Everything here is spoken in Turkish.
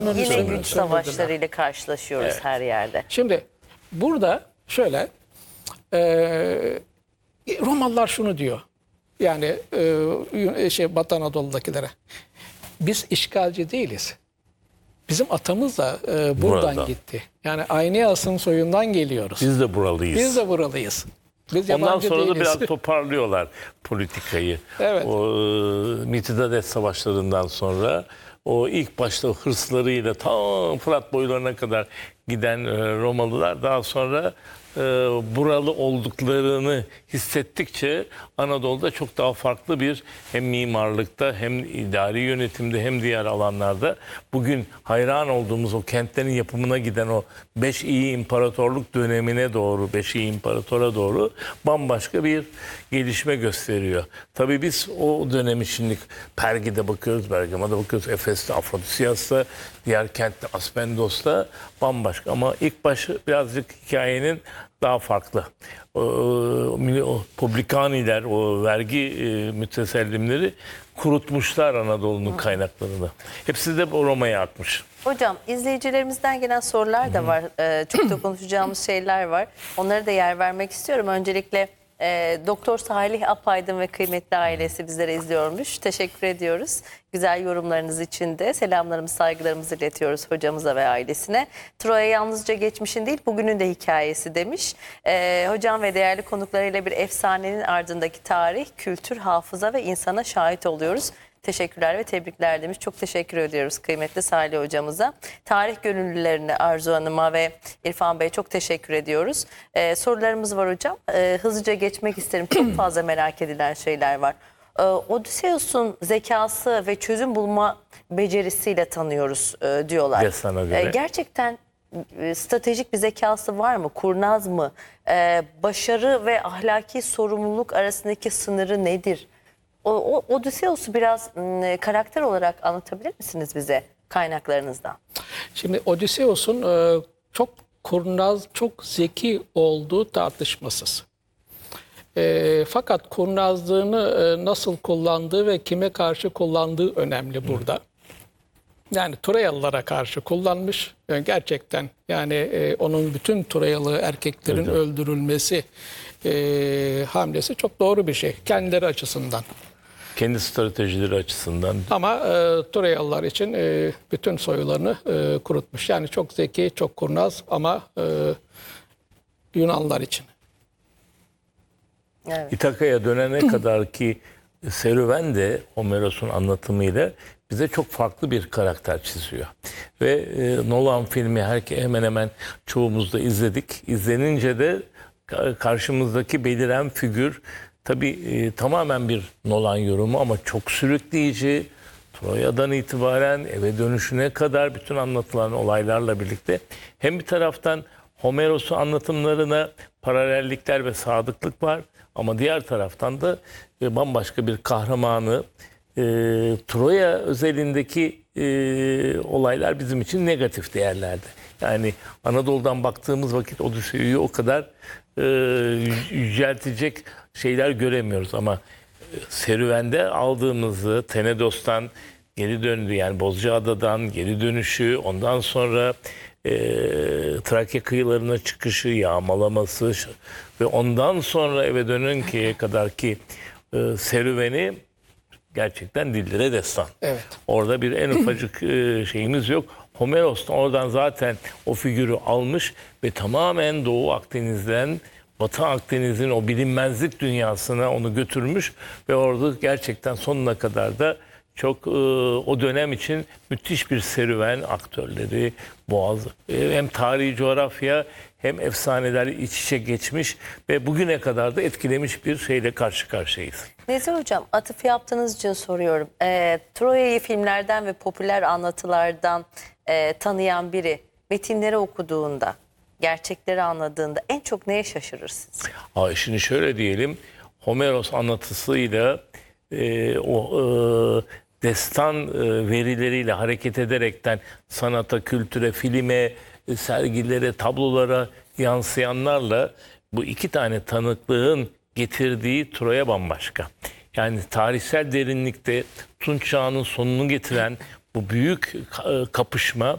Yine güç savaşlarıyla karşılaşıyoruz her yerde. Şimdi burada şöyle Romalılar şunu diyor. Yani Batı Anadolu'dakilere. Biz işgalci değiliz. Bizim atamız da buradan gitti. Yani Aeneas'ın soyundan geliyoruz. Biz de buralıyız. Biz de buralıyız. Biz Ondan sonra değiliz. da biraz toparlıyorlar politikayı. Evet. O Mithridates savaşlarından sonra o ilk başta hırslarıyla tam Fırat boylarına kadar giden Romalılar daha sonra buralı olduklarını hissettikçe Anadolu'da çok daha farklı bir hem mimarlıkta hem idari yönetimde hem diğer alanlarda bugün hayran olduğumuz o kentlerin yapımına giden o 5 iyi imparatorluk dönemine doğru, 5 iyi imparatora doğru bambaşka bir gelişme gösteriyor. Tabii biz o dönemi şimdi Pergi'de bakıyoruz, Bergama'da bakıyoruz, Efes'te, Afrodisyas'ta, diğer kentte, Aspendos'ta bambaşka. Ama ilk başı birazcık hikayenin daha farklı. O publikaniler, o vergi mütesellimleri kurutmuşlar Anadolu'nun kaynaklarını. Hepsi de Roma'ya akmış. Hocam izleyicilerimizden gelen sorular da var. Çok da konuşacağımız şeyler var. Onlara da yer vermek istiyorum. Öncelikle Doktor Salih Apaydın ve kıymetli ailesi bizlere izliyormuş. Teşekkür ediyoruz. Güzel yorumlarınız için de selamlarımızı, saygılarımızı iletiyoruz hocamıza ve ailesine. Troya yalnızca geçmişin değil, bugünün de hikayesi demiş. Hocam ve değerli konuklarıyla bir efsanenin ardındaki tarih, kültür, hafıza ve insana şahit oluyoruz. Teşekkürler ve tebrikler demiş. Çok teşekkür ediyoruz kıymetli Salih hocamıza. Tarih gönüllülerine Arzu Hanım'a ve İrfan Bey'e çok teşekkür ediyoruz. Sorularımız var hocam. Hızlıca geçmek isterim. Çok fazla merak edilen şeyler var. Odysseus'un zekası ve çözüm bulma becerisiyle tanıyoruz diyorlar. Destana göre. Gerçekten stratejik bir zekası var mı? Kurnaz mı? Başarı ve ahlaki sorumluluk arasındaki sınırı nedir? O Odysseus'u biraz karakter olarak anlatabilir misiniz bize kaynaklarınızdan? Şimdi Odysseus'un çok kurnaz, çok zeki olduğu tartışmasız. Fakat kurnazlığını nasıl kullandığı ve kime karşı kullandığı önemli burada. Yani Troyalılara karşı kullanmış. Gerçekten yani onun bütün Troyalı erkeklerin öldürülmesi hamlesi çok doğru bir şey kendileri açısından. Kendi stratejileri açısından. Ama Troyalılar için bütün soylarını kurutmuş. Yani çok zeki, çok kurnaz ama Yunanlar için. Evet. İtaka'ya dönene kadar ki serüven de Homeros'un anlatımıyla bize çok farklı bir karakter çiziyor. Ve Nolan filmi hemen hemen çoğumuz da izledik. İzlenince de karşımızdaki beliren figür tabii tamamen bir Nolan yorumu ama çok sürükleyici. Troya'dan itibaren eve dönüşüne kadar bütün anlatılan olaylarla birlikte hem bir taraftan Homeros'un anlatımlarına paralellikler ve sadıklık var ama diğer taraftan da bambaşka bir kahramanı Troya özelindeki olaylar bizim için negatif değerlerdi. Yani Anadolu'dan baktığımız vakit Odysseus'u o kadar yüceltecek şeyler göremiyoruz ama serüvende aldığımızı Tenedos'tan geri döndü yani Bozcaada'dan geri dönüşü ondan sonra Trakya kıyılarına çıkışı, yağmalaması ve ondan sonra eve dönünceye kadar ki serüveni gerçekten dillere destan. Evet. Orada bir en ufacık şeyimiz yok. Homeros oradan zaten o figürü almış ve tamamen Doğu Akdeniz'den Batı Akdeniz'in o bilinmezlik dünyasına onu götürmüş ve orada gerçekten sonuna kadar da çok o dönem için müthiş bir serüven aktörleri, Boğaz, hem tarihi coğrafya hem efsaneler iç içe geçmiş ve bugüne kadar da etkilemiş bir şeyle karşı karşıyayız. Nezih Hocam, atıf yaptığınız için soruyorum. Troya'yı filmlerden ve popüler anlatılardan tanıyan biri metinleri okuduğunda, gerçekleri anladığında en çok neye şaşırırsınız? Şimdi şöyle diyelim, Homeros anlatısıyla destan verileriyle hareket ederekten sanata, kültüre, filme, sergilere, tablolara yansıyanlarla bu iki tane tanıklığın getirdiği Troya bambaşka. Yani tarihsel derinlikte Tunç Çağı'nın sonunu getiren bu büyük kapışma